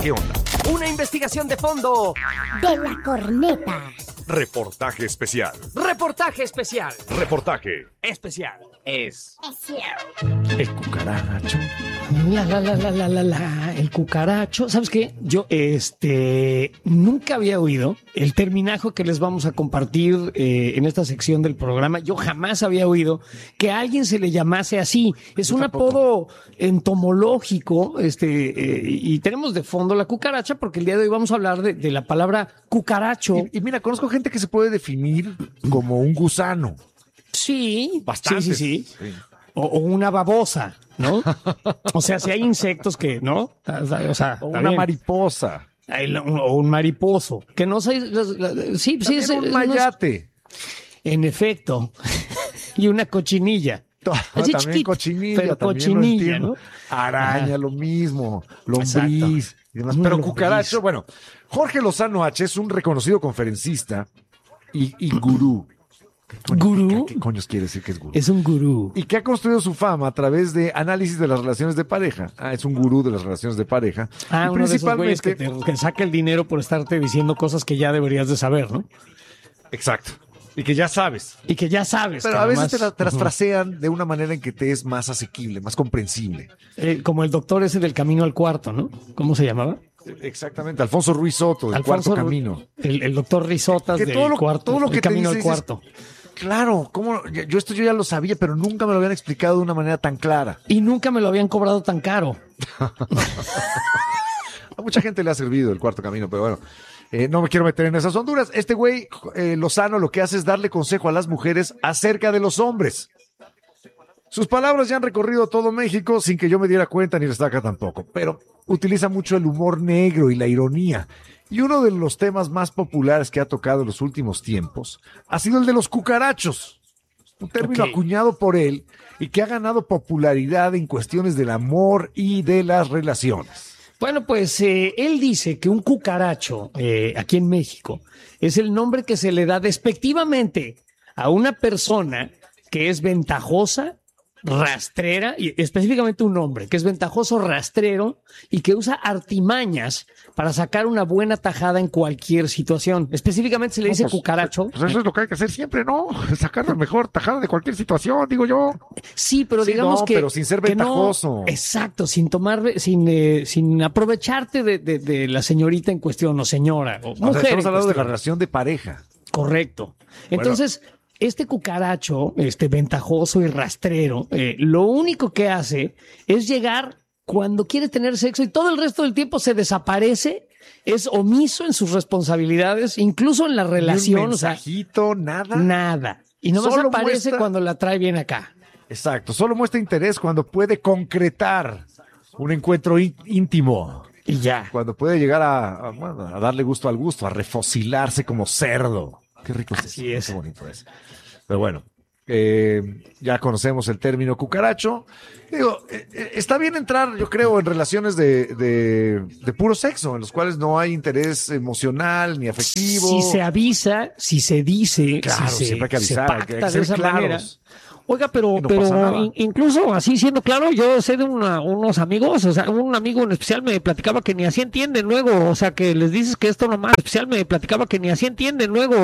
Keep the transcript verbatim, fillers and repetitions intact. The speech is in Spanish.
qué onda. Una investigación de fondo de la corneta. Reportaje especial. Reportaje especial. Reportaje Especial. es Especial. el cucaracho. La, la, la, la, la, la, la, el cucaracho. ¿Sabes qué? Yo, este, nunca había oído el terminajo que les vamos a compartir eh, en esta sección del programa. Yo jamás había oído que a alguien se le llamase así. Es Yo un tampoco. apodo entomológico, este, eh, y tenemos de fondo la cucaracha porque el día de hoy vamos a hablar de, de la palabra cucaracho. Y, y mira, conozco gente que se puede definir como un gusano. Sí, Bastante. sí, sí, sí. O, o una babosa, ¿no? O sea, si hay insectos que, ¿no? O sea, O está una bien. mariposa. Ay, lo- O un mariposo. Que no sé. las- las- Sí, sí, También es, un es- mayate. en efecto. Y una cochinilla. Así También chiquito, cochinilla. pero también lo cochinilla, entiendo. ¿no? Araña, Ajá. lo mismo. Exacto. Lombriz y demás. Una Pero lombriz. cucaracho, bueno, Jorge Lozano H es un reconocido conferencista y, y gurú. ¿Gurú? ¿Qué, qué coños quiere decir que es gurú? Es un gurú. Y que ha construido su fama a través de análisis de las relaciones de pareja. Ah, es un gurú de las relaciones de pareja. Ah, y uno de esos güeyes principalmente, que, te, que saca el dinero por estarte diciendo cosas que ya deberías de saber, ¿no? exacto. Y que ya sabes. Y que ya sabes. Pero que a veces nomás- te, la- te las Ujú. frasean de una manera en que te es más asequible, más comprensible. Eh, como el doctor ese del camino al cuarto, ¿no? ¿Cómo se llamaba? Exactamente. Alfonso Ruiz Soto, del Alfonso Cuarto Ru- Camino. El, el doctor Risotas Que del todo lo- cuarto, todo lo el que te camino dice, al dices, cuarto. Claro, ¿cómo? Yo yo esto yo ya lo sabía, pero nunca me lo habían explicado de una manera tan clara. Y nunca me lo habían cobrado tan caro. A mucha gente le ha servido el Cuarto Camino, pero bueno, eh, no me quiero meter en esas honduras. Este güey, eh, Lozano, lo que hace es darle consejo a las mujeres acerca de los hombres. Sus palabras ya han recorrido todo México sin que yo me diera cuenta, ni la estaca tampoco, pero utiliza mucho el humor negro y la ironía. Y uno de los temas más populares que ha tocado en los últimos tiempos ha sido el de los cucarachos. Un término Ok. acuñado por él y que ha ganado popularidad en cuestiones del amor y de las relaciones. Bueno, pues eh, él dice que un cucaracho eh, aquí en México es el nombre que se le da despectivamente a una persona que es ventajosa, rastrera, y específicamente un hombre que es ventajoso, rastrero y que usa artimañas para sacar una buena tajada en cualquier situación. Específicamente se le dice pues, cucaracho. Pues eso es lo que hay que hacer siempre, ¿no? Sacar la mejor tajada de cualquier situación, digo yo. Sí, pero Sí, digamos no, que. pero sin ser que no- ventajoso. exacto, sin tomar, sin, eh, sin aprovecharte de, de- de la señorita en cuestión o señora o O sea, mujer. estamos en hablando de la cuestión. relación de pareja. Correcto. Entonces, este cucaracho, este ventajoso y rastrero, eh, lo único que hace es llegar cuando quiere tener sexo y todo el resto del tiempo se desaparece, es omiso en sus responsabilidades, incluso en la Ni un relación, o sea, mensajito, nada. nada. Y nomás Solo aparece muestra- cuando la trae bien acá. Exacto, solo muestra interés cuando puede concretar un encuentro í- íntimo. Y ya. Cuando puede llegar a, a, bueno, a darle gusto al gusto, a refocilarse como cerdo. Qué rico es Así eso, es. qué bonito es. Pero bueno, eh, ya conocemos el término cucaracho. Digo, eh, eh, está bien entrar, yo creo, en relaciones de, de, de puro sexo, en los cuales no hay interés emocional ni afectivo. Si se avisa, si se dice, Claro, si se, siempre hay que se avisar, hay que- hay que pacta de ser esa claros. manera. Oiga, pero, Y no pero pasa nada. in- incluso así siendo claro, yo sé de una- unos amigos, o sea, un amigo en especial me platicaba que ni así entienden luego, o sea, que les dices que esto nomás, en especial me platicaba que ni así entienden luego.